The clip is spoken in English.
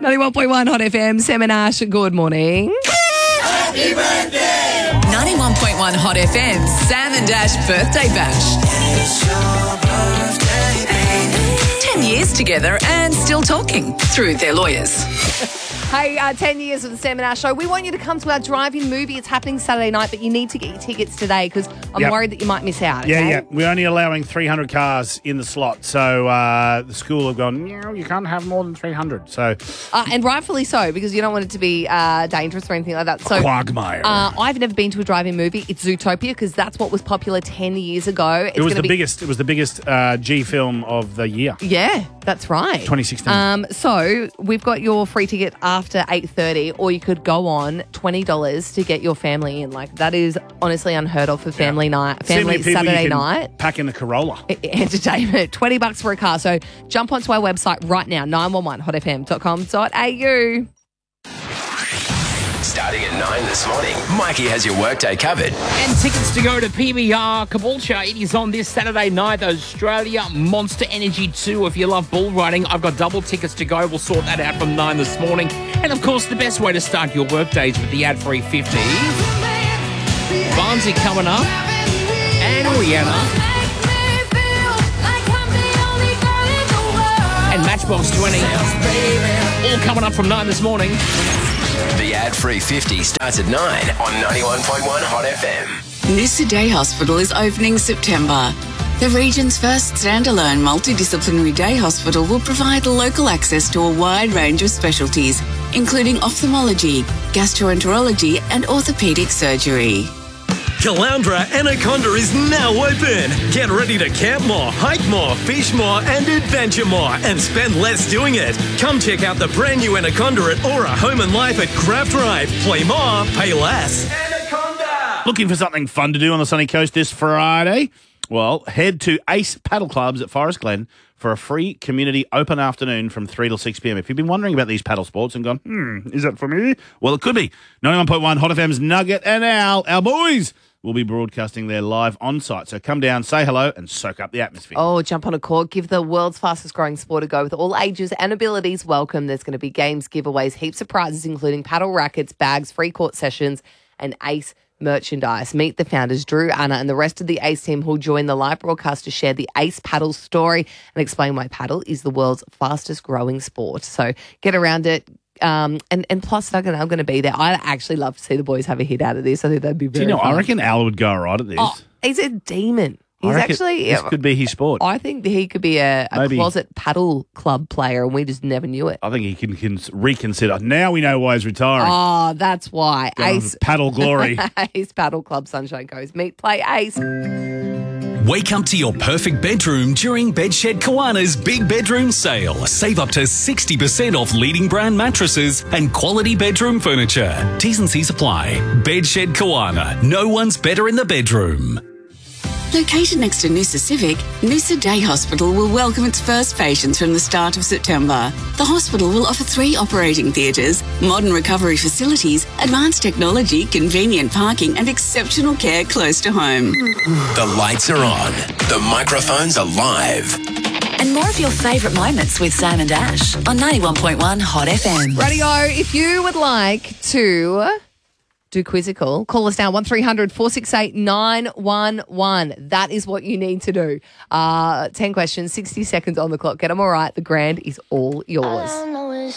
91.1 Hot FM, Sam and Ash, good morning. Happy birthday! 91.1 Hot FM, Sam and Ash birthday bash. It's your birthday, baby. 10 years together and still talking through their lawyers. Hey, 10 years of the Sam and Ash Show. We want you to come to our drive-in movie. It's happening Saturday night, but you need to get your tickets today because I'm worried that you might miss out. Okay? Yeah. We're only allowing 300 cars in the slot. So the school have gone, you can't have more than 300. So and rightfully so, because you don't want it to be dangerous or anything like that. So quagmire. I've never been to a drive-in movie. It's Zootopia because that's what was popular 10 years ago. It was the biggest G film of the year. Yeah, that's right. 2016. So we've got your free ticket after 8:30, or you could go on $20 to get your family in. Like, that is honestly unheard of for family night, family Saturday night. Pack in the Corolla. Entertainment, $20 for a car. So jump onto our website right now, 911hotfm.com.au. Starting at 9 this morning, Mikey has your workday covered. And tickets to go to PBR Caboolture. It is on this Saturday night, Australia Monster Energy 2. If you love bull riding, I've got double tickets to go. We'll sort that out from 9 this morning. And, of course, the best way to start your workdays with the ad-free 50. Barnsey coming up. And Rihanna. And Matchbox 20. All coming up from 9 this morning. The ad-free 50 starts at 9 on 91.1 Hot FM. Noosa Day Hospital is opening September. The region's first standalone multidisciplinary day hospital will provide local access to a wide range of specialties, including ophthalmology, gastroenterology and orthopaedic surgery. Caloundra Anaconda is now open. Get ready to camp more, hike more, fish more and adventure more and spend less doing it. Come check out the brand new Anaconda at Aura Home and Life at Craft Drive. Play more, pay less. Anaconda! Looking for something fun to do on the sunny coast this Friday? Well, head to Ace Paddle Clubs at Forest Glen for a free community open afternoon from 3 till 6 p.m. If you've been wondering about these paddle sports and gone, is that for me? Well, it could be. 91.1 Hot FM's Nugget and Al, our boys, will be broadcasting their live on-site. So come down, say hello, and soak up the atmosphere. Oh, jump on a court. Give the world's fastest growing sport a go with all ages and abilities. Welcome. There's going to be games, giveaways, heaps of prizes, including paddle rackets, bags, free court sessions, and Ace merchandise. Meet the founders, Drew, Anna, and the rest of the Ace team who'll join the live broadcast to share the Ace paddle story and explain why paddle is the world's fastest growing sport. So get around it. And plus, I'm going to be there. I'd actually love to see the boys have a hit out of this. I think that'd be very fun. I reckon Al would go all right at this. Oh, he's a demon. He's actually... This could be his sport. I think he could be a closet paddle club player and we just never knew it. I think he can reconsider. Now we know why he's retiring. Oh, that's why. Ace Paddle Glory. Ace Paddle Club Sunshine Coast. Meet, play, Ace. Wake up to your perfect bedroom during Bedshed Kiwana's Big Bedroom Sale. Save up to 60% off leading brand mattresses and quality bedroom furniture. T's and C's apply. Bedshed Kiwana. No one's better in the bedroom. Located next to Noosa Civic, Noosa Day Hospital will welcome its first patients from the start of September. The hospital will offer 3 operating theatres, modern recovery facilities, advanced technology, convenient parking and exceptional care close to home. The lights are on. The microphones are live. And more of your favourite moments with Sam and Ash on 91.1 Hot FM. Radio, if you would like to do Quizzical, call us now, 1300 468 911. That is what you need to do. 10 questions, 60 seconds on the clock. Get them all right. The grand is all yours.